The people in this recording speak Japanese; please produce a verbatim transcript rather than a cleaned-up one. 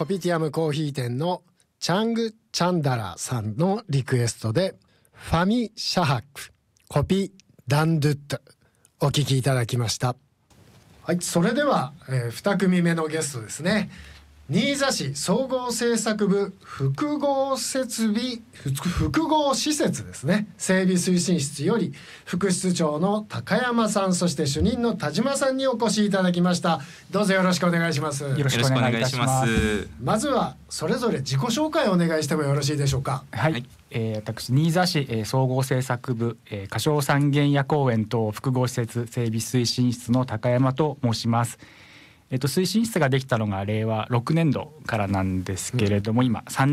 コピティアムコーヒー店のチャング・チャンダラさんのリクエストでファミ・シャハクコピ・ダンドゥットお聴きいただきました。はい、それでは、えー、に組目のゲストですね。新座市総合政策部複合設備複合施設ですね整備推進室より副室長の高山さん、そして主任の田島さんにお越しいただきました。どうぞよろしくお願いします。 よろしくお願いいたします。 まずはそれぞれ自己紹介をお願いしてもよろしいでしょうか。 はい、はい、えー、私新座市、えー、総合政策部、えー、歌唱三軒野公園等複合施設整備推進室の高山と申します。えっと、推進室ができたのがれいわろくねんどからなんですけれども、うん、今さんねん